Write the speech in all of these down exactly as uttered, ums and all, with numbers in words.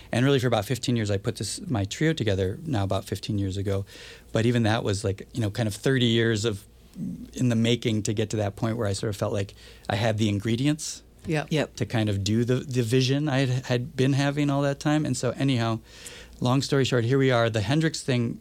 And really for about fifteen years, I put this my trio together now about fifteen years ago. But even that was like, you know, kind of thirty years of in the making to get to that point where I sort of felt like I had the ingredients yep. Yep. to kind of do the, the vision I had, had been having all that time. And so anyhow, long story short, here we are. The Hendrix thing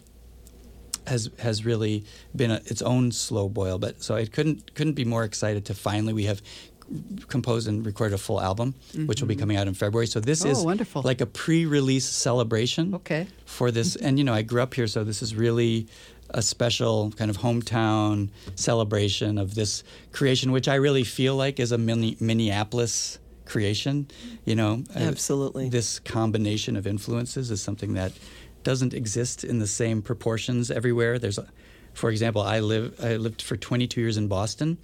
has has really been a, its own slow boil. But so I couldn't couldn't be more excited to finally we have composed and recorded a full album, mm-hmm. which will be coming out in February. So this oh, is wonderful. like a pre-release celebration okay. for this. And, you know, I grew up here, so this is really a special kind of hometown celebration of this creation, which I really feel like is a mini, Minneapolis creation. You know, absolutely. Uh, this combination of influences is something that doesn't exist in the same proportions everywhere. There's, a, for example, I live I lived for twenty-two years in Boston,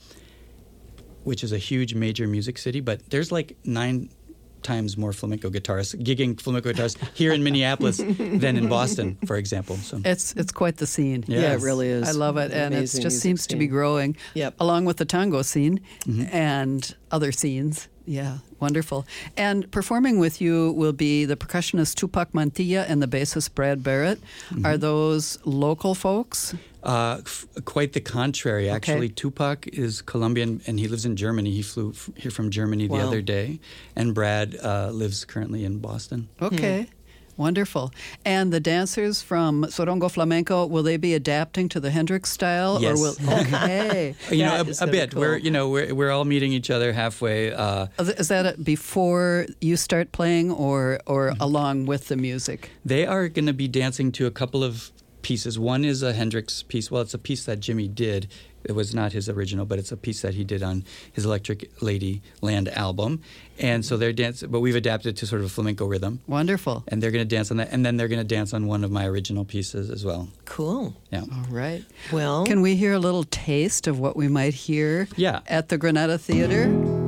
which is a huge major music city, but there's like nine times more flamenco guitarists, gigging flamenco guitarists here in Minneapolis than in Boston, for example. So it's it's quite the scene. Yes. Yeah, it really is. I love it, and it just seems scene. to be growing, yep. along with the tango scene mm-hmm. and other scenes. Yeah, wonderful. And performing with you will be the percussionist Tupac Mantilla and the bassist Brad Barrett. Mm-hmm. Are those local folks? Uh, f- quite the contrary, actually. Okay. Tupac is Colombian, and he lives in Germany. He flew f- here from Germany the wow. other day. And Brad uh, lives currently in Boston. Okay. Hmm. Wonderful. And the dancers from Sorongo Flamenco, will they be adapting to the Hendrix style? Yes. Or will, okay. you know, That a, a bit. cool. We're, you know, we're, we're all meeting each other halfway. Uh, Is that before you start playing or, or mm-hmm. along with the music? They are going to be dancing to a couple of pieces. One is a Hendrix piece. Well, it's a piece that Jimmy did. It was not his original, but it's a piece that he did on his Electric Lady Land album. And so they're dancing, but we've adapted to sort of a flamenco rhythm. Wonderful. And they're going to dance on that. And then they're going to dance on one of my original pieces as well. Cool. Yeah. All right. Well, can we hear a little taste of what we might hear yeah. at the Granada Theater?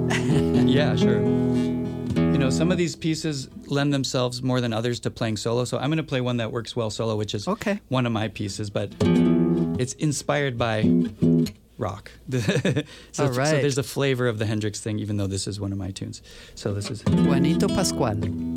Yeah, sure. You know, some of these pieces lend themselves more than others to playing solo. So I'm going to play one that works well solo, which is okay. one of my pieces, but it's inspired by rock. so, All right. so there's a flavor of the Hendrix thing, even though this is one of my tunes. So this is Juanito Pascual.